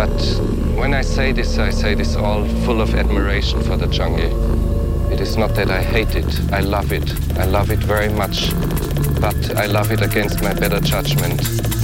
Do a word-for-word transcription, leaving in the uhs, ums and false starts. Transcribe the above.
But when I say this, I say this all full of admiration for the jungle. It is not that I hate it, I love it. I love it very much, but I love it against my better judgment.